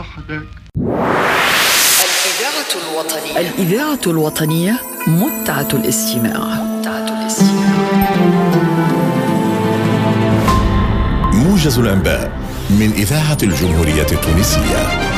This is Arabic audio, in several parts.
وحدك. الإذاعة الوطنية متعة الاستماع. موجز الأنباء من إذاعة الجمهورية التونسية.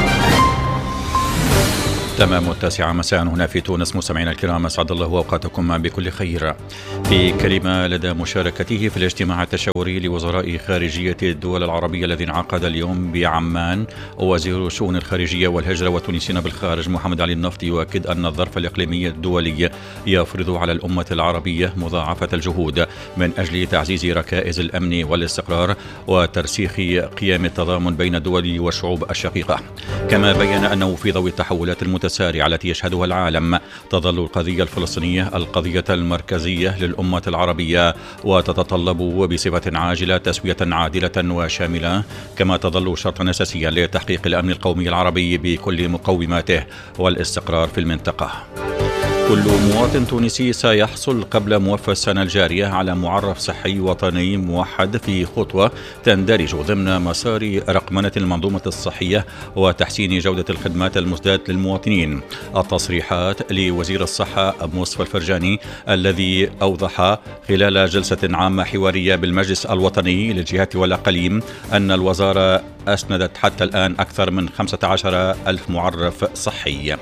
تمام 9 مساء هنا في تونس. مستمعينا الكرام، أسعد الله أوقاتكم بكل خير. في كلمة لدى مشاركته في الاجتماع التشاوري لوزراء خارجية الدول العربية الذي انعقد اليوم بعمان، وزير الشؤون الخارجية والهجرة والتونسيين بالخارج محمد علي النفطي يؤكد أن الظرف الإقليمي الدولي يفرض على الأمة العربية مضاعفة الجهود من أجل تعزيز ركائز الأمن والاستقرار وترسيخ قيم التضامن بين الدول والشعوب الشقيقة. كما بين أنه في ضوء التحولات المتسارعة التي يشهدها العالم تظل القضية الفلسطينية القضية المركزية للأمة العربية، وتتطلب وبصفة عاجلة تسوية عادلة وشاملة، كما تظل شرطا أساسيا لتحقيق الأمن القومي العربي بكل مقوماته والاستقرار في المنطقة. كل مواطن تونسي سيحصل قبل موفى السنة الجارية على معرف صحي وطني موحد في خطوة تندرج ضمن مسار رقمنة المنظومة الصحية وتحسين جودة الخدمات المسداة للمواطنين. التصريحات لوزير الصحة مصطفى الفرجاني الذي أوضح خلال جلسة عامة حوارية بالمجلس الوطني للجهات والأقاليم أن الوزارة أسندت حتى الآن أكثر من 15,000 معرف صحي.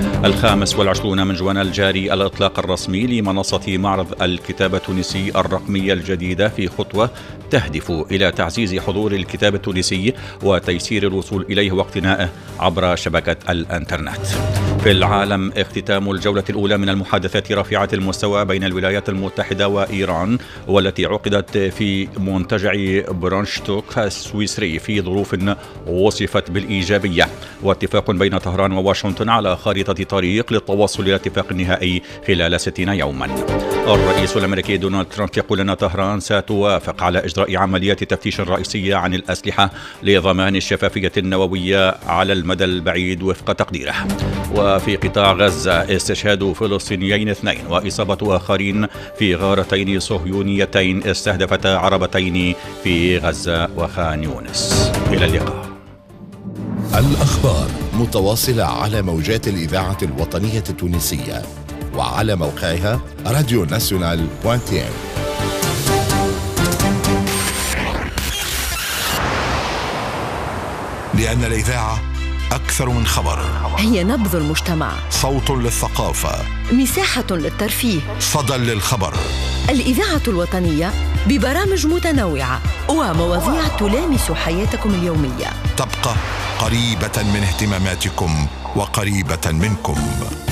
25 من جوان الجاري الإطلاق الرسمي لمنصة معرض الكتاب التونسي الرقمية الجديدة في خطوة تهدف إلى تعزيز حضور الكتاب التونسي وتيسير الوصول إليه واقتنائه عبر شبكة الإنترنت. في العالم، اختتام الجولة الأولى من المحادثات رفيعة المستوى بين الولايات المتحدة وإيران، والتي عقدت في منتجع برونشتوك السويسري في ظروف وصفت بالإيجابية، واتفاق بين طهران وواشنطن على خارطة طريق للتوصل إلى اتفاق نهائي خلال 60 يوما. الرئيس الأمريكي دونالد ترامب يقول أن طهران ستوافق على إجراء عملية تفتيش رئيسية عن الأسلحة لضمان الشفافية النووية على المدى البعيد وفق تقديره. وفي قطاع غزة، استشهاد فلسطينيين 2 وإصابة آخرين في غارتين صهيونيتين استهدفتا عربتين في غزة وخان يونس. إلى اللقاء. الأخبار متواصلة على موجات الإذاعة الوطنية التونسية وعلى موقعها radionational.tn. لأن الإذاعة أكثر من خبر، هي نبض المجتمع، صوت للثقافة، مساحة للترفيه، صدى للخبر. الإذاعة الوطنية ببرامج متنوعة ومواضيع تلامس حياتكم اليومية، تبقى قريبة من اهتماماتكم وقريبة منكم.